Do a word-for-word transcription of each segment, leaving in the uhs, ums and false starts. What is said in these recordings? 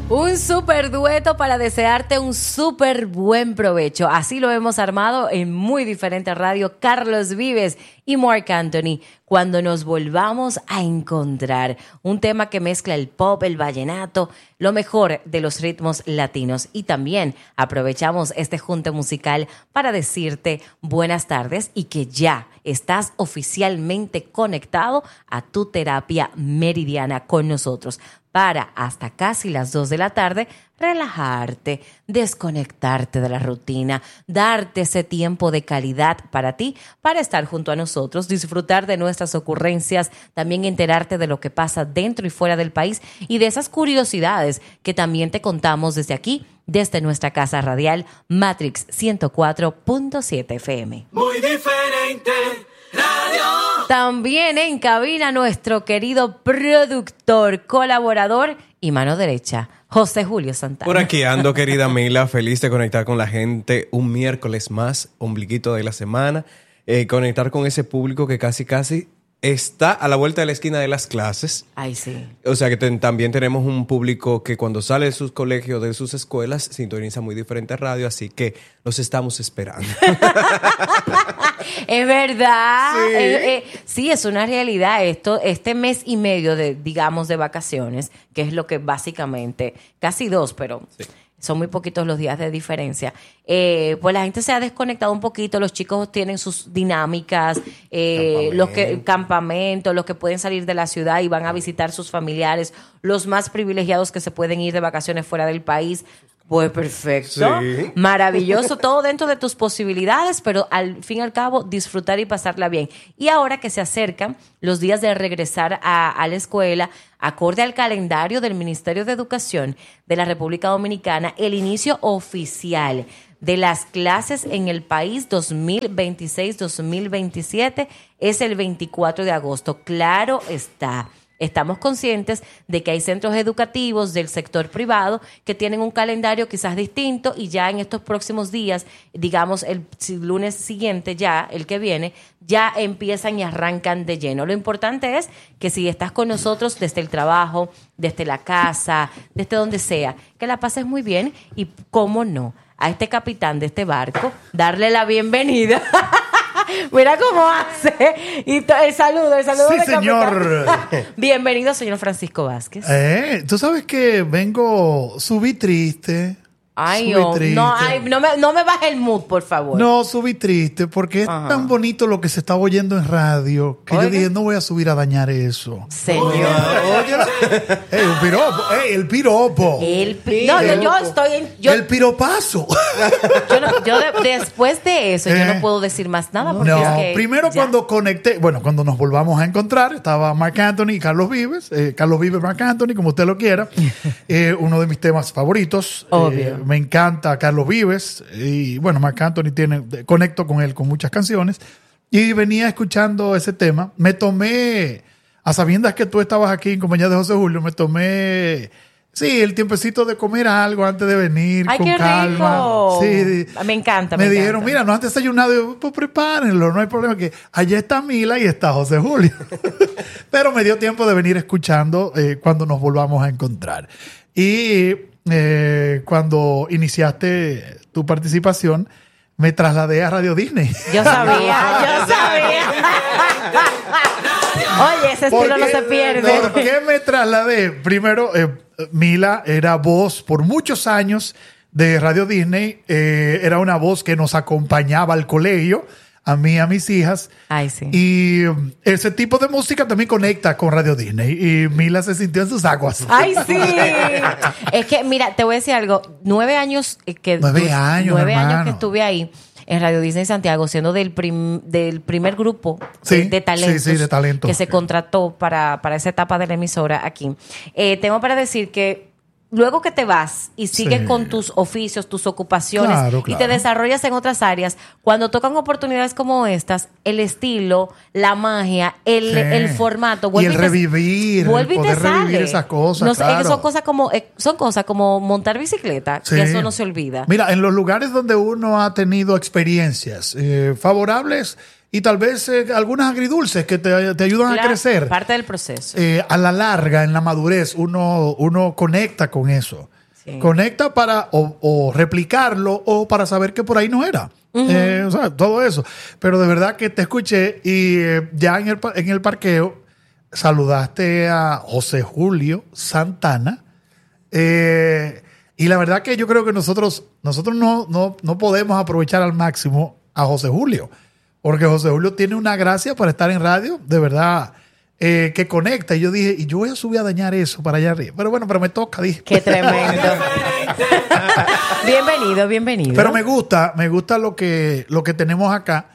Un super dueto para desearte un súper buen provecho. Así lo hemos armado en muy diferente radio Carlos Vives y Marc Anthony. Cuando nos volvamos a encontrar, un tema que mezcla el pop, el vallenato, lo mejor de los ritmos latinos. Y también aprovechamos este junte musical para decirte buenas tardes y que ya estás oficialmente conectado a tu terapia meridiana con nosotros, para hasta casi las dos de la tarde relajarte, desconectarte de la rutina, darte ese tiempo de calidad para ti, para estar junto a nosotros, disfrutar de nuestras ocurrencias, también enterarte de lo que pasa dentro y fuera del país y de esas curiosidades que también te contamos desde aquí, desde nuestra casa radial Matrix ciento cuatro punto siete F M. Muy diferente radio. También en cabina nuestro querido productor, colaborador y mano derecha, José Julio Santana. Por aquí ando, querida Mila, feliz de conectar con la gente un miércoles más, ombliguito de la semana, eh, conectar con ese público que casi casi está a la vuelta de la esquina de las clases. Ay, sí. O sea que ten, también tenemos un público que cuando sale de sus colegios, de sus escuelas, sintoniza muy diferente radio, así que los estamos esperando. Es verdad. Sí. Eh, eh, sí, es una realidad. Esto, este mes y medio de, digamos, de vacaciones, que es lo que básicamente, casi dos, pero sí, son muy poquitos los días de diferencia. Eh, pues la gente se ha desconectado un poquito, los chicos tienen sus dinámicas, eh, los que campamentos, los que pueden salir de la ciudad y van a visitar sus familiares, los más privilegiados que se pueden ir de vacaciones fuera del país. Pues perfecto, sí, maravilloso, todo dentro de tus posibilidades, pero al fin y al cabo disfrutar y pasarla bien. Y ahora que se acercan los días de regresar a, a la escuela, acorde al calendario del Ministerio de Educación de la República Dominicana, el inicio oficial de las clases en el país dos mil veintiséis dos mil veintisiete es el veinticuatro de agosto. Claro está. Estamos conscientes de que hay centros educativos del sector privado que tienen un calendario quizás distinto y ya en estos próximos días, digamos el lunes siguiente ya, el que viene, ya empiezan y arrancan de lleno. Lo importante es que si estás con nosotros desde el trabajo, desde la casa, desde donde sea, que la pases muy bien y, cómo no, a este capitán de este barco, darle la bienvenida. Mira cómo hace. Y to- el saludo, el saludo. Sí, de señor. Bienvenido, señor Francisco Vázquez. Eh, Tú sabes que vengo, subí triste. Ay, subí oh, triste. no, ay, no me, no me baje el mood, por favor. No, subí triste porque es Ajá. tan bonito lo que se estaba oyendo en radio que Oiga. yo dije, no voy a subir a dañar eso. Señor. Ey, un piropo, ey, el piropo. El pi- no, yo, yo estoy en. Yo, el piropazo. yo no- yo de- después de eso, yo Eh. no puedo decir más nada. Porque No, es que primero ya. cuando conecté, bueno, cuando nos volvamos a encontrar, estaba Marc Anthony y Carlos Vives, eh, Carlos Vives, Marc Anthony, como usted lo quiera, eh, uno de mis temas favoritos. Obvio. Eh, me encanta Carlos Vives y bueno, Marc Anthony tiene, conecto con él con muchas canciones y venía escuchando ese tema. Me tomé, a sabiendas que tú estabas aquí en compañía de José Julio, me tomé, sí, el tiempecito de comer algo antes de venir. ¡Ay, con qué calma. rico! Sí, Me encanta, me, me dijeron, encanta. mira, no has desayunado. Y yo, pues prepárenlo, no hay problema. Que allá está Mila y está José Julio. Pero me dio tiempo de venir escuchando eh, cuando nos volvamos a encontrar. Y eh, cuando iniciaste tu participación, me trasladé a Radio Disney. Yo sabía, yo sabía. Oye, ese ¿Por estilo no qué- se pierde. ¿Por qué me trasladé? Primero, eh, Mila era voz por muchos años de Radio Disney. Eh, era una voz que nos acompañaba al colegio, a mí y a mis hijas. Ay, sí. Y um, ese tipo de música también conecta con Radio Disney. Y Mila se sintió en sus aguas. Ay, sí. Es que, mira, te voy a decir algo. Nueve años eh, que Nueve años, nueve años hermano. que estuve ahí en Radio Disney Santiago, siendo del prim- del primer grupo Sí, de, de talentos, sí, sí, de talentos. que se contrató para, para esa etapa de la emisora aquí. Eh, tengo para decir que luego que te vas y sigues Sí. con tus oficios, tus ocupaciones Claro, y te claro. desarrollas en otras áreas, cuando tocan oportunidades como estas, el estilo, la magia, el, Sí. el formato, Y vuelve el te- revivir, vuelve el y te poder revivir sale. esas cosas, No sé, es que claro. son cosas como eh, son cosas como montar bicicleta, Sí. que eso no se olvida. Mira, en los lugares donde uno ha tenido experiencias eh, favorables y tal vez eh, algunas agridulces que te, te ayudan Claro, a crecer, parte del proceso. eh, a la larga, en la madurez, uno, uno conecta con eso. Sí. Conecta para o, o replicarlo o para saber que por ahí no era. Uh-huh. Eh, o sea, todo eso. Pero de verdad que te escuché y eh, ya en el, en el parqueo saludaste a José Julio Santana. Eh, y la verdad que yo creo que nosotros, nosotros no, no, no podemos aprovechar al máximo a José Julio. Porque José Julio tiene una gracia para estar en radio, de verdad, eh, que conecta. Y yo dije, y yo voy a subir a dañar eso para allá arriba. Pero bueno, pero me toca, dije. Qué tremendo. Bienvenido, bienvenido. Pero me gusta, me gusta lo que, lo que tenemos acá,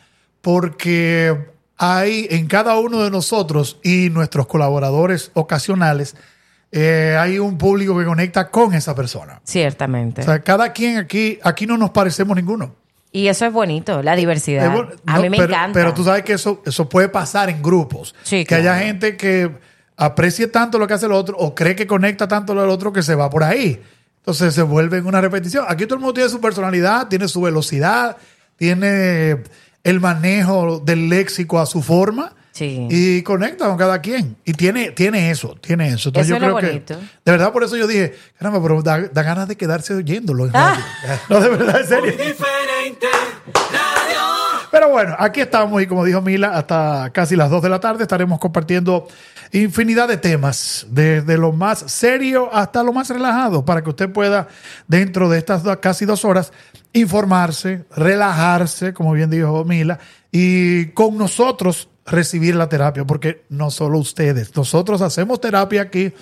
porque hay en cada uno de nosotros y nuestros colaboradores ocasionales, eh, hay un público que conecta con esa persona. Ciertamente. O sea, cada quien aquí, aquí no nos parecemos ninguno. Y eso es bonito, la diversidad. No, a mí me pero, encanta. Pero tú sabes que eso, eso puede pasar en grupos. Sí, que claro. haya gente que aprecie tanto lo que hace el otro o cree que conecta tanto lo del otro que se va por ahí. Entonces se vuelve en una repetición. Aquí todo el mundo tiene su personalidad, tiene su velocidad, tiene el manejo del léxico a su forma. Sí. Y conecta con cada quien. Y tiene, tiene eso, tiene eso. Entonces Eso yo es lo creo bonito. que, de verdad, por eso yo dije, caramba, pero da, da ganas de quedarse oyéndolo en radio. No, de verdad, en serio. Diferente radio. Pero bueno, aquí estamos y como dijo Mila, hasta casi las dos de la tarde estaremos compartiendo infinidad de temas, desde lo más serio hasta lo más relajado, para que usted pueda, dentro de estas do- casi dos horas, informarse, relajarse, como bien dijo Mila, y con nosotros recibir la terapia, porque no solo ustedes, nosotros hacemos terapia aquí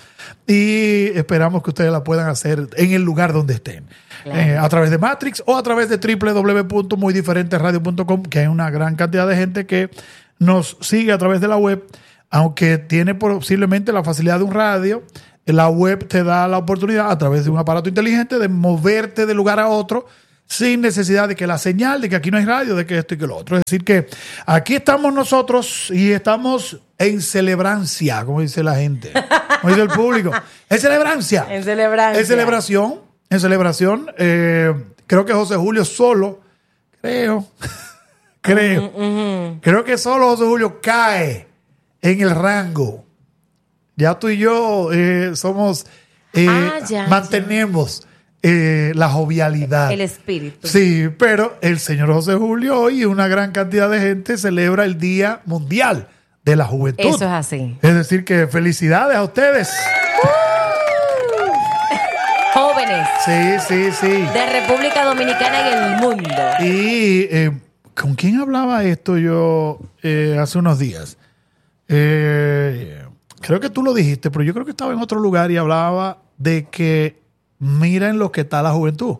y esperamos que ustedes la puedan hacer en el lugar donde estén. Claro. Eh, a través de Matrix o a través de doble u doble u doble u punto muy diferente radio punto com, que hay una gran cantidad de gente que nos sigue a través de la web, aunque tiene posiblemente la facilidad de un radio. La web te da la oportunidad a través de un aparato inteligente de moverte de lugar a otro sin necesidad de que la señal, de que aquí no hay radio, de que esto y que lo otro. Es decir que aquí estamos nosotros y estamos en celebrancia, como dice la gente, como dice el público. Es celebrancia. En celebrancia. Es celebración. En celebración. Eh, creo que José Julio solo, creo, creo, Uh-huh. creo que solo José Julio cae en el rango. Ya tú y yo eh, somos, eh, Ah, ya, mantenemos eh, la jovialidad. El espíritu. Sí, pero el señor José Julio hoy y una gran cantidad de gente celebra el Día Mundial de la Juventud. Eso es así. Es decir, que felicidades a ustedes. Jóvenes Sí, sí, sí. de República Dominicana y el mundo. Y eh, ¿con quién hablaba esto yo eh, hace unos días? Eh, creo que tú lo dijiste, pero yo creo que estaba en otro lugar y hablaba de que miren lo que está la juventud.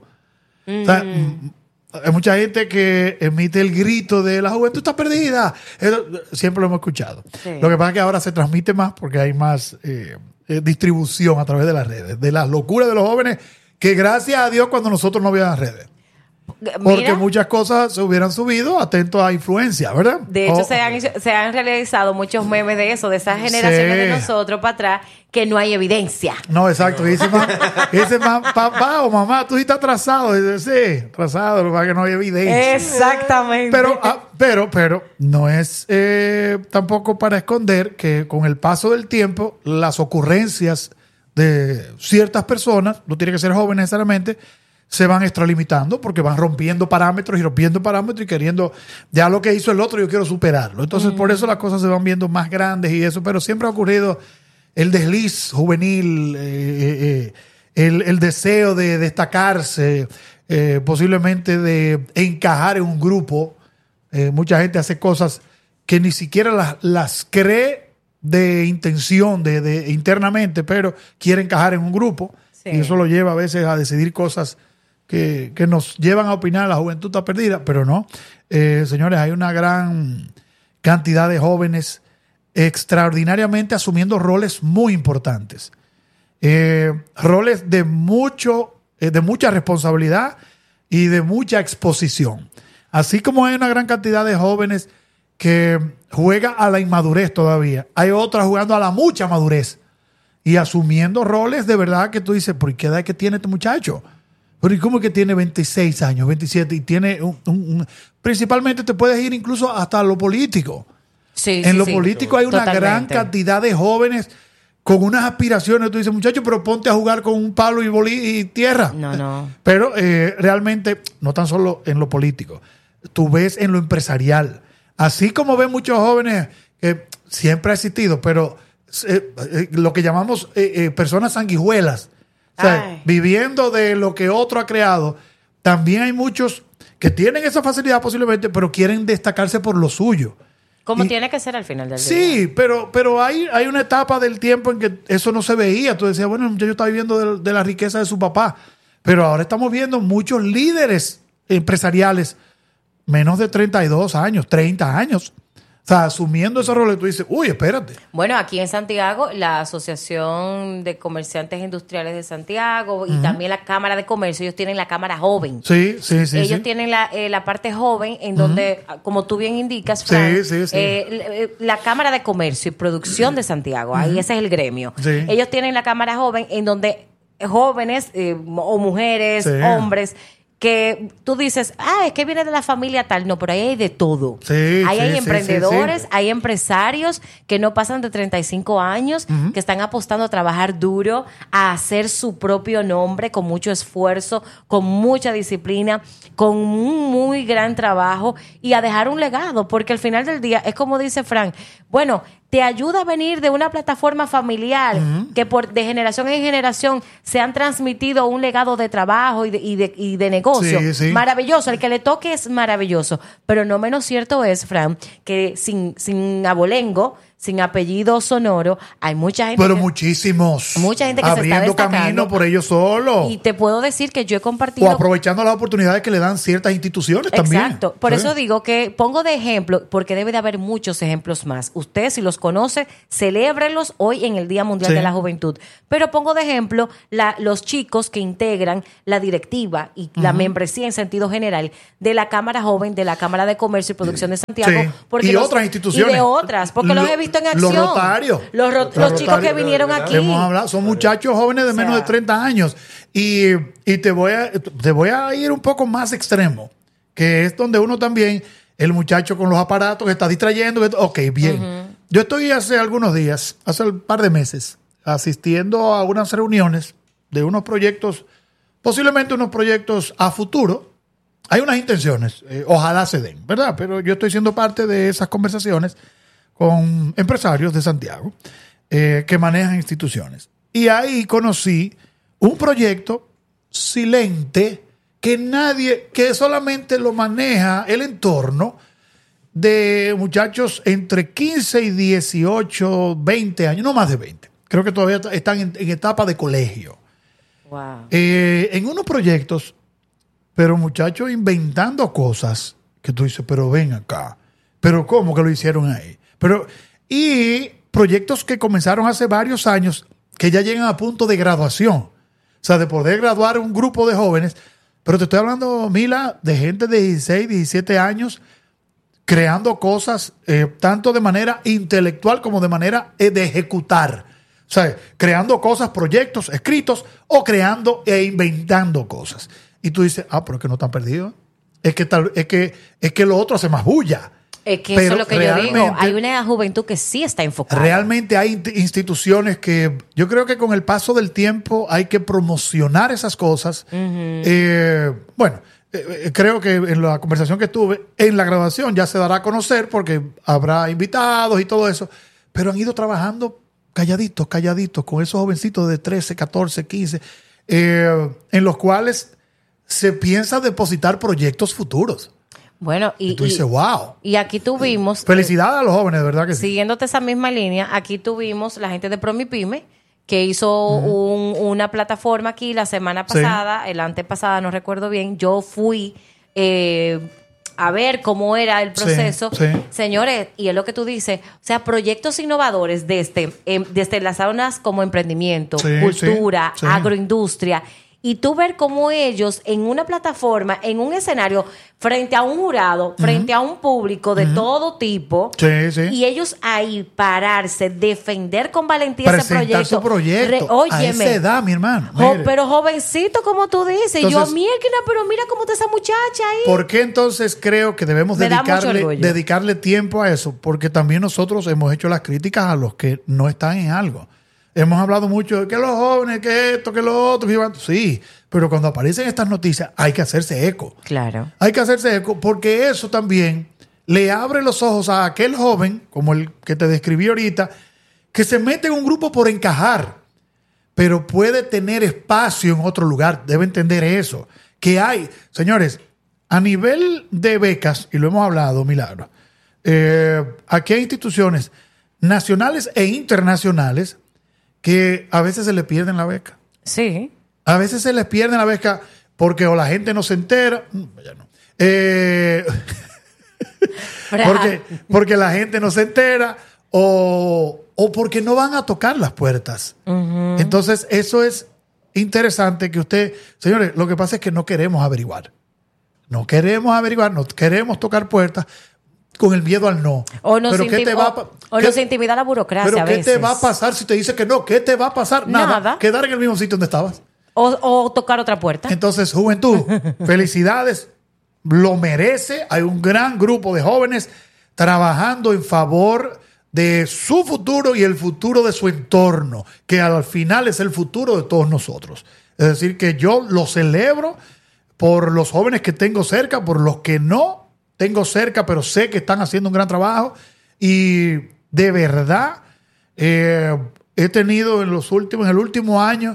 O sea, mm, hay mucha gente que emite el grito de la juventud está perdida. Eso, siempre lo hemos escuchado. Sí. Lo que pasa es que ahora se transmite más porque hay más eh, eh, distribución a través de las redes, de las locuras de los jóvenes, que gracias a Dios cuando nosotros no había redes. Porque Mira, muchas cosas se hubieran subido atentos a influencia, ¿verdad? de hecho, O- se, han, hecho- se han realizado muchos memes de eso, de esas generaciones Sí. de nosotros para atrás, que no hay evidencia. No, exacto. Dice, ma- dice ma- papá o mamá, tú sí estás atrasado. Dice, sí, atrasado, lo que pasa es que no hay evidencia. Exactamente. Pero, ah, pero, pero no es eh, tampoco para esconder que con el paso del tiempo, las ocurrencias de ciertas personas, no tiene que ser jóvenes necesariamente, se van extralimitando porque van rompiendo parámetros y rompiendo parámetros y queriendo, ya lo que hizo el otro, yo quiero superarlo. Entonces, por eso las cosas se van viendo más grandes y eso, pero siempre ha ocurrido el desliz juvenil, eh, eh, eh, el, el deseo de destacarse, eh, posiblemente de encajar en un grupo. Eh, mucha gente hace cosas que ni siquiera las, las cree de intención, de, de internamente, pero quiere encajar en un grupo. Sí. Y eso lo lleva a veces a decidir cosas que, que nos llevan a opinar la juventud está perdida, pero no. Eh, señores, hay una gran cantidad de jóvenes extraordinariamente asumiendo roles muy importantes. Eh, roles de, mucho, eh, de mucha responsabilidad y de mucha exposición. Así como hay una gran cantidad de jóvenes que juega a la inmadurez todavía, hay otras jugando a la mucha madurez y asumiendo roles de verdad que tú dices, ¿por qué edad que tiene este muchacho? Pero ¿y cómo es que tiene veintiséis años, veintisiete y tiene un, un, un- principalmente te puedes ir incluso hasta lo político? Sí, En sí, lo sí. político hay una Totalmente. gran cantidad de jóvenes con unas aspiraciones. Tú dices, muchacho, pero ponte a jugar con un palo y, boli y tierra. No, no. Pero eh, realmente, no tan solo en lo político, tú ves en lo empresarial. Así como ven muchos jóvenes que siempre ha existido, pero eh, eh, lo que llamamos eh, eh, personas sanguijuelas, o sea, viviendo de lo que otro ha creado, también hay muchos que tienen esa facilidad posiblemente, pero quieren destacarse por lo suyo. Como y, tiene que ser al final del sí, día. Sí, pero, pero hay, hay una etapa del tiempo en que eso no se veía. Tú decías, bueno, el muchacho está viviendo de, de la riqueza de su papá. Pero ahora estamos viendo muchos líderes empresariales, menos de treinta y dos años, treinta años. O sea, asumiendo esos roles, tú dices, uy, espérate. Bueno, aquí en Santiago, la Asociación de Comerciantes Industriales de Santiago y uh-huh. también la Cámara de Comercio, ellos tienen la Cámara Joven. Sí, sí, sí. Ellos sí. tienen la, eh, la parte joven, en donde, uh-huh. como tú bien indicas, Fran, sí, sí, sí. Eh, la Cámara de Comercio y Producción de Santiago, ahí uh-huh. ese es el gremio. Sí. Ellos tienen la Cámara Joven, en donde jóvenes eh, o mujeres, sí. hombres, que tú dices, ah, es que viene de la familia tal. No, pero ahí hay de todo. Sí, ahí sí, hay sí, emprendedores, sí, sí. hay empresarios que no pasan de treinta y cinco años, uh-huh. que están apostando a trabajar duro, a hacer su propio nombre con mucho esfuerzo, con mucha disciplina, con un muy gran trabajo y a dejar un legado, porque al final del día es como dice Frank, bueno, te ayuda a venir de una plataforma familiar uh-huh. que por de generación en generación se han transmitido un legado de trabajo y de, y de, y de negocio. Sí, sí. Maravilloso. El que le toque es maravilloso. Pero no menos cierto es, Fran, que sin, sin abolengo, sin apellido sonoro, hay mucha gente. Pero que, muchísimos. Mucha gente que abriendo se está destacando camino por ellos solos. Y te puedo decir que yo he compartido. O aprovechando las oportunidades que le dan ciertas instituciones también. Exacto. Por ¿sí? eso digo que pongo de ejemplo, porque debe de haber muchos ejemplos más. Usted, si los conoce, celébrelos hoy en el Día Mundial sí. de la Juventud. Pero pongo de ejemplo la, los chicos que integran la directiva y uh-huh. la membresía en sentido general de la Cámara Joven, de la Cámara de Comercio y Producción de Santiago. Sí. Porque y los, otras instituciones. Y de otras, porque lo, los he visto en acción. Los rotarios. Los, ro- los, los chicos rotarios, que vinieron aquí. Hemos hablado, son muchachos jóvenes de o sea, menos de treinta años. Y, y te, voy a, te voy a ir un poco más extremo, que es donde uno también, el muchacho con los aparatos que está distrayendo. Ok, bien. Uh-huh. Yo estoy hace algunos días, hace un par de meses, asistiendo a unas reuniones de unos proyectos, posiblemente unos proyectos a futuro. Hay unas intenciones, eh, ojalá se den, ¿verdad? Pero yo estoy siendo parte de esas conversaciones con empresarios de Santiago eh, que manejan instituciones. Y ahí conocí un proyecto silente que nadie, que solamente lo maneja el entorno de muchachos entre quince y dieciocho, veinte años, no más de veinte. Creo que todavía están en, en etapa de colegio. Wow. Eh, en unos proyectos, pero muchachos inventando cosas que tú dices, pero ven acá. Pero ¿cómo que lo hicieron ahí? Pero, y proyectos que comenzaron hace varios años que ya llegan a punto de graduación. O sea, de poder graduar un grupo de jóvenes. Pero te estoy hablando, Mila, de gente de dieciséis, diecisiete años creando cosas eh, tanto de manera intelectual como de manera eh, de ejecutar. O sea, creando cosas, proyectos escritos o creando e inventando cosas. Y tú dices, ah, pero es que no están perdidos. Es que, tal, es que, es que lo otro hace más bulla. Es que eso es lo que yo digo. Hay una juventud que sí está enfocada. Realmente hay instituciones que yo creo que con el paso del tiempo hay que promocionar esas cosas. Uh-huh. Eh, bueno, eh, creo que en la conversación que tuve, en la graduación ya se dará a conocer porque habrá invitados y todo eso. Pero han ido trabajando calladitos, calladitos, con esos jovencitos de trece, catorce, quince, eh, en los cuales se piensa depositar proyectos futuros. Bueno, y, y tú dices, y, wow. Y aquí tuvimos... Felicidades eh, a los jóvenes, de verdad que sí. Siguiéndote esa misma línea, aquí tuvimos la gente de Promipyme, que hizo uh-huh. un, una plataforma aquí la semana pasada, sí. el antepasada, no recuerdo bien. Yo fui eh, a ver cómo era el proceso. Sí, sí. Señores, y es lo que tú dices, o sea, proyectos innovadores desde, eh, desde las zonas como emprendimiento, sí, cultura, sí, sí. agroindustria. Y tú ver cómo ellos en una plataforma, en un escenario, frente a un jurado, frente uh-huh. a un público de uh-huh. todo tipo, sí, sí. y ellos ahí pararse, defender con valentía presentar ese proyecto. su proyecto. Re, óyeme, a esa edad, mi hermano. Jo, pero jovencito, como tú dices. Entonces, yo, mierda, pero mira cómo está esa muchacha ahí. ¿Por qué entonces creo que debemos dedicarle, dedicarle tiempo a eso? Porque también nosotros hemos hecho las críticas a los que no están en algo. Hemos hablado mucho de que los jóvenes, que esto, que lo otro, que llevan... Sí, pero cuando aparecen estas noticias hay que hacerse eco. Claro. Hay que hacerse eco porque eso también le abre los ojos a aquel joven, como el que te describí ahorita, que se mete en un grupo por encajar, pero puede tener espacio en otro lugar. Debe entender eso. Que hay, señores, a nivel de becas, y lo hemos hablado, Milagro, eh, aquí hay instituciones nacionales e internacionales que a veces se les pierden la beca. Sí. A veces se les pierde la beca porque o la gente no se entera. Ya no. Eh, porque, porque la gente no se entera o, o porque no van a tocar las puertas. Uh-huh. Entonces, eso es interesante que usted... Señores, lo que pasa es que no queremos averiguar. No queremos averiguar, no queremos tocar puertas con el miedo al no. O nos, pero intim- ¿qué te va a, o, o nos intimida la burocracia pero a ¿qué veces? te va a pasar si te dice que no? ¿Qué te va a pasar? Nada. Nada. Quedar en el mismo sitio donde estabas. O, o tocar otra puerta. Entonces, juventud, felicidades. Lo merece. Hay un gran grupo de jóvenes trabajando en favor de su futuro y el futuro de su entorno, que al final es el futuro de todos nosotros. Es decir, que yo lo celebro por los jóvenes que tengo cerca, por los que no tengo cerca, pero sé que están haciendo un gran trabajo. Y de verdad, eh, he tenido en los últimos, en el último año,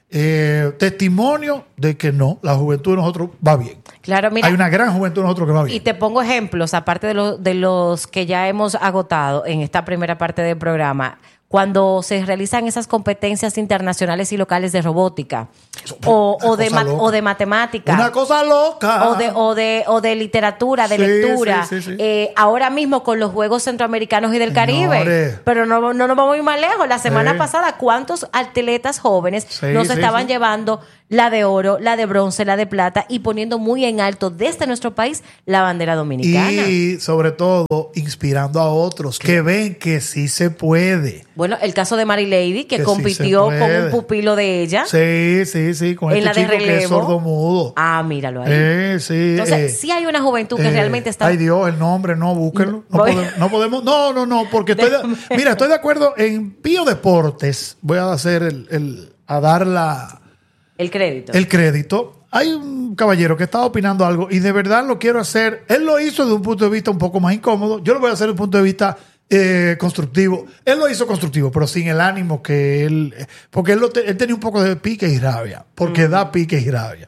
eh, testimonio de que no, la juventud de nosotros va bien. Claro, mira, hay una gran juventud de nosotros que va bien. Y te pongo ejemplos, aparte de, lo, de los que ya hemos agotado en esta primera parte del programa. Cuando se realizan esas competencias internacionales y locales de robótica o, o, de ma- o de matemática. Una cosa loca. O de, o de, o de literatura, de sí, lectura. Sí, sí, sí. Eh, ahora mismo con los Juegos Centroamericanos y del Caribe. Señores. Pero no, no nos vamos a ir más lejos. La semana sí. pasada, ¿cuántos atletas jóvenes sí, nos sí, estaban sí. llevando la de oro, la de bronce, la de plata y poniendo muy en alto desde nuestro país la bandera dominicana? Y sobre todo inspirando a otros que ven que sí se puede. Bueno, el caso de Mary Lady, que, que compitió sí con un pupilo de ella. Sí, sí, sí, con en este la de chico relevo. que es sordomudo. Ah, míralo ahí. Eh, sí, Entonces, eh, sí hay una juventud que eh, realmente está... Ay Dios, el nombre, no, búsquenlo. No, Voy. podemos, no podemos, no, no, no, porque estoy de, mira, estoy de acuerdo en Pío Deportes. Voy a hacer el, el a dar la... El crédito. El crédito. Hay un caballero que estaba opinando algo y de verdad lo quiero hacer. Él lo hizo desde un punto de vista un poco más incómodo. Yo lo voy a hacer desde un punto de vista eh, constructivo. Él lo hizo constructivo, pero sin el ánimo que él... Porque él, lo te, él tenía un poco de pique y rabia. Porque mm. da pique y rabia.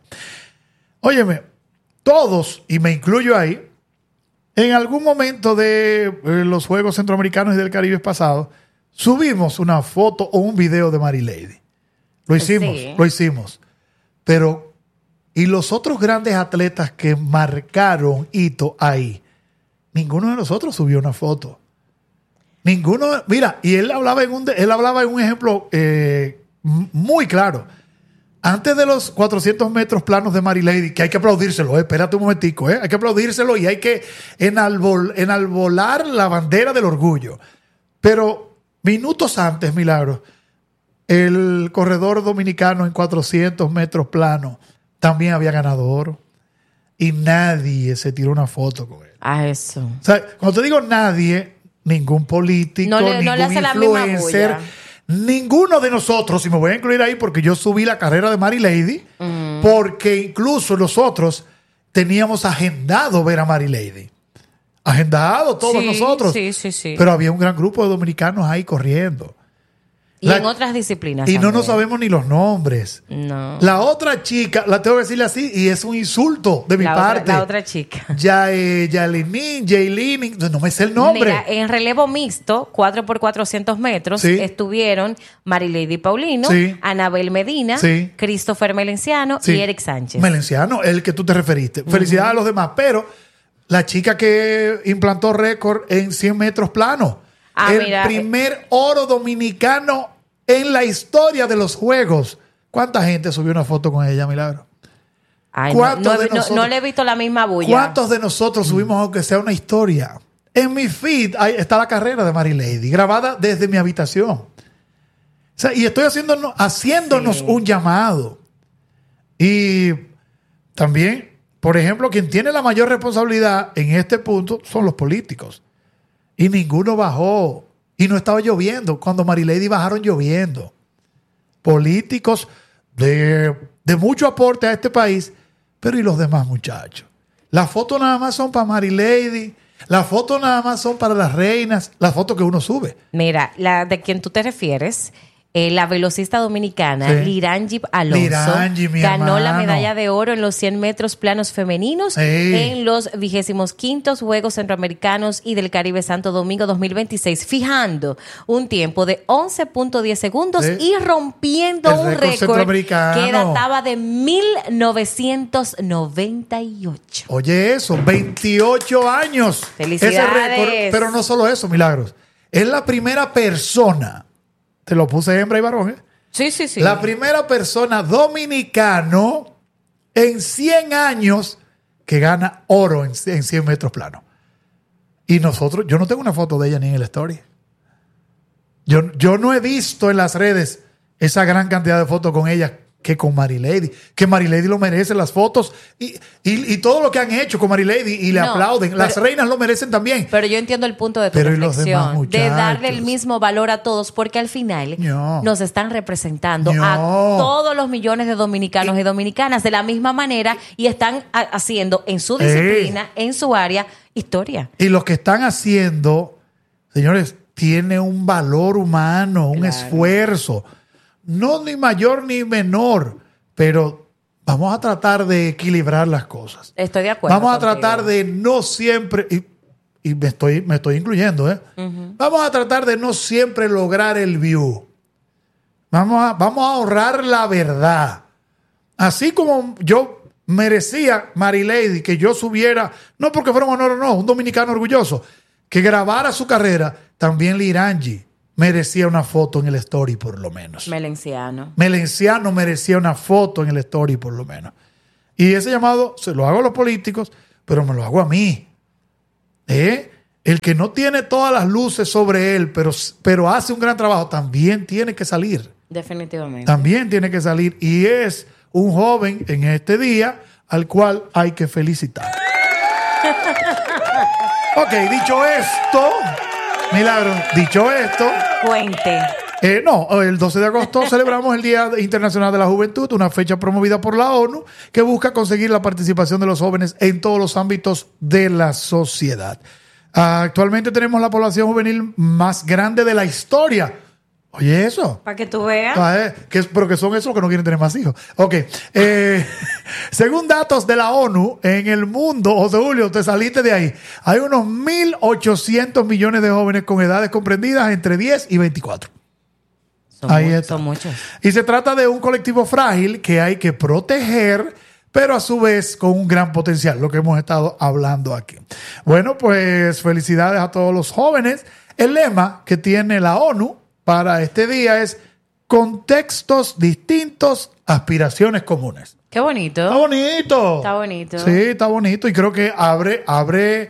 Óyeme, todos, y me incluyo ahí, en algún momento de eh, los Juegos Centroamericanos y del Caribe pasado, subimos una foto o un video de Mary Lady. Lo hicimos, sí. lo hicimos. Pero, ¿y los otros grandes atletas que marcaron hito ahí? Ninguno de nosotros subió una foto. Ninguno. Mira, y él hablaba en un, él hablaba en un ejemplo eh, muy claro. Antes de los cuatrocientos metros planos de Mary Lady, que hay que aplaudírselo, eh, espérate un momentico, eh, hay que aplaudírselo y hay que enalbol, enalbolar la bandera del orgullo. Pero minutos antes, Milagro, el corredor dominicano en cuatrocientos metros plano también había ganado oro. Y nadie se tiró una foto con él. Ah, eso. O sea, cuando te digo nadie, ningún político, no le, ningún no le hace influencer, la misma ninguno de nosotros, y me voy a incluir ahí porque yo subí la carrera de Mary Lady, mm. porque incluso nosotros teníamos agendado ver a Mary Lady. Agendado todos sí, nosotros. Sí, sí, sí. Pero había un gran grupo de dominicanos ahí corriendo. Y la, en otras disciplinas. Y también. no nos sabemos ni los nombres. No. La otra chica, la tengo que decirle así, y es un insulto de mi la parte. Otra, la otra chica. Ya, eh, Yalinin, Jaylin, no me sé el nombre. Mira, en relevo mixto, cuatro por cuatrocientos metros, sí. estuvieron Mary Lady Paulino, sí. Anabel Medina, sí. Christopher Melenciano sí. y Eric Sánchez. Melenciano, el que tú te referiste. Uh-huh. Felicidades a los demás, pero la chica que implantó récord en cien metros plano. Ah, el mira, primer eh, oro dominicano en la historia de los Juegos. ¿Cuánta gente subió una foto con ella, Milagro? Ay, no, no, de nosotros, no, no le he visto la misma bulla. ¿Cuántos de nosotros subimos aunque sea una historia? En mi feed ahí está la carrera de Mary Lady, grabada desde mi habitación. O sea, y estoy haciéndonos, haciéndonos sí. un llamado. Y también, por ejemplo, quien tiene la mayor responsabilidad en este punto son los políticos. Y ninguno bajó. Y no estaba lloviendo. Cuando Mary Lady bajaron lloviendo. políticos de, de mucho aporte a este país, pero ¿y los demás muchachos? Las fotos nada más son para Marilady, las fotos nada más son para las reinas, las fotos que uno sube. Mira, la de quien tú te refieres, eh, la velocista dominicana Sí. Liranji Alonso Liranji, mi ganó la hermano. medalla de oro en los cien metros planos femeninos Sí. en los vigésimos quintos Juegos Centroamericanos y del Caribe Santo Domingo dos mil veintiséis, fijando un tiempo de once punto diez segundos Sí. y rompiendo El un récord récord centroamericano. que databa de mil novecientos noventa y ocho. Oye, eso, veintiocho años. Felicidades. Ese récord, pero no solo eso, Milagros. Es la primera persona, te lo puse hembra y varón, ¿eh? Sí, sí, sí. La primera persona dominicano en cien años que gana oro en, en cien metros planos. Y nosotros, yo no tengo una foto de ella ni en el story. Yo, yo no he visto en las redes esa gran cantidad de fotos con ella que con Marilady. Que Marilady lo merece, las fotos y, y, y todo lo que han hecho con Marilady y le No, aplauden. Las pero- reinas lo merecen también. Pero yo entiendo el punto de tu Pero ¿y los demás reflexión, de darle el muchachos? mismo valor a todos, porque al final No. nos están representando No. a todos los millones de dominicanos y, dominicanas de la misma manera y están ha- haciendo en su Ey. disciplina, en su área, historia. Y lo que están haciendo, señores, tiene un valor humano, un Claro. esfuerzo. No ni mayor ni menor, pero vamos a tratar de equilibrar las cosas. Estoy de acuerdo. Vamos a contigo. tratar de no siempre, y, y me, estoy, me estoy incluyendo, ¿eh? Vamos a tratar de no siempre lograr el view. Vamos a, vamos a ahorrar la verdad. Así como yo merecía, Marilady, que yo subiera, no porque fuera un honor o no, un dominicano orgulloso, que grabara su carrera, también Liranji merecía una foto en el story por lo menos. Melenciano. Melenciano merecía una foto en el story por lo menos. Y ese llamado se lo hago a los políticos, pero me lo hago a mí. ¿Eh? El que no tiene todas las luces sobre él, pero, pero hace un gran trabajo, también tiene que salir. Definitivamente. También tiene que salir. Y es un joven en este día al cual hay que felicitar. Ok, dicho esto, Milagro, dicho esto, Cuente. eh, no, el doce de agosto celebramos el Día Internacional de la Juventud, una fecha promovida por la ONU que busca conseguir la participación de los jóvenes en todos los ámbitos de la sociedad. Ah, actualmente tenemos la población juvenil más grande de la historia. Oye, eso. Para que tú veas. Ah, eh, que es- pero que son esos los que no quieren tener más hijos. Ok. Eh, según datos de la ONU, en el mundo, José Julio, te saliste de ahí. Hay unos mil ochocientos millones de jóvenes con edades comprendidas entre diez y veinticuatro. Son, Ahí mu- está. son muchos. Y se trata de un colectivo frágil que hay que proteger, pero a su vez con un gran potencial, lo que hemos estado hablando aquí. Bueno, pues felicidades a todos los jóvenes. El lema que tiene la ONU para este día es contextos distintos, aspiraciones comunes. Qué bonito. Está bonito. Está bonito. Sí, está bonito y creo que abre, abre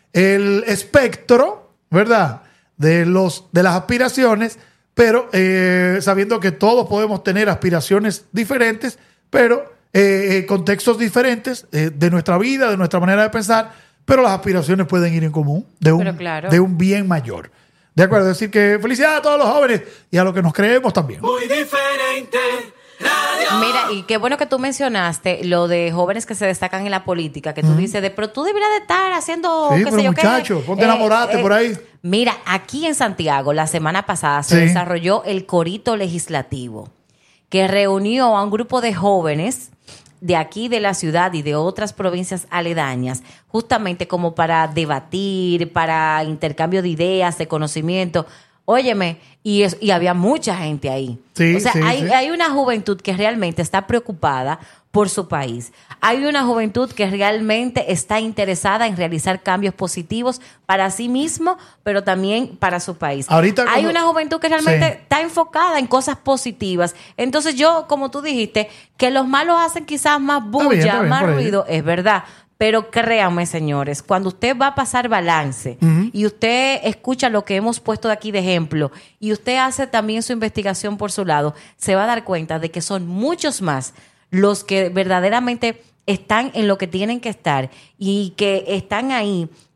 el espectro, ¿verdad? De, los, de las aspiraciones, pero eh, sabiendo que todos podemos tener aspiraciones diferentes, pero eh, eh, contextos diferentes eh, de nuestra vida, de nuestra manera de pensar, pero las aspiraciones pueden ir en común, de un, Pero claro. de un bien mayor. De acuerdo, es decir que felicidades a todos los jóvenes y a los que nos creemos también. Muy diferente. Radio. Mira, y qué bueno que tú mencionaste lo de jóvenes que se destacan en la política, que tú dices, de, pero tú deberías de estar haciendo, Sí, qué pero sé yo muchacho, qué. ponte a enamorarte por ahí. Mira, aquí en Santiago, la semana pasada, se Sí. desarrolló el Corito Legislativo, que reunió a un grupo de jóvenes de aquí de la ciudad y de otras provincias aledañas, justamente como para debatir, para intercambio de ideas, de conocimiento. Óyeme, y, es- y había mucha gente ahí. Sí, o sea, sí, hay, sí. hay una juventud que realmente está preocupada por su país. Hay una juventud que realmente está interesada en realizar cambios positivos para sí mismo, pero también para su país. Ahorita hay cuando- una juventud que realmente Sí. está enfocada en cosas positivas. Entonces yo, como tú dijiste, que los malos hacen quizás más bien, bulla, está bien más por ahí. ruido, es verdad. Pero créanme, señores, cuando usted va a pasar balance y usted escucha lo que hemos puesto de aquí de ejemplo y usted hace también su investigación por su lado, se va a dar cuenta de que son muchos más los que verdaderamente están en lo que tienen que estar y que están ahí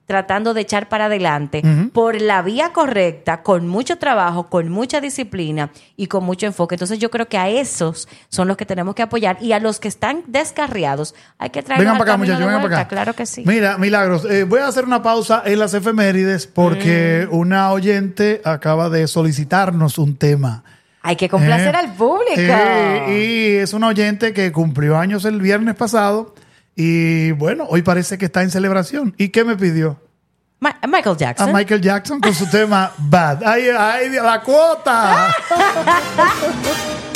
tratando de echar para adelante uh-huh. por la vía correcta, con mucho trabajo, con mucha disciplina y con mucho enfoque. Entonces yo creo que a esos son los que tenemos que apoyar y a los que están descarriados hay que traerlos vengan al para acá, camino muchachos, de vengan vuelta. para acá. Claro que sí. Mira, Milagros, eh, voy a hacer una pausa en las efemérides porque mm. una oyente acaba de solicitarnos un tema. Hay que complacer eh, al público. Eh, y es una oyente que cumplió años el viernes pasado y bueno, hoy parece que está en celebración. ¿Y qué me pidió? Ma- Michael Jackson. A Michael Jackson con su tema Bad. ¡Ay, ay, la cuota!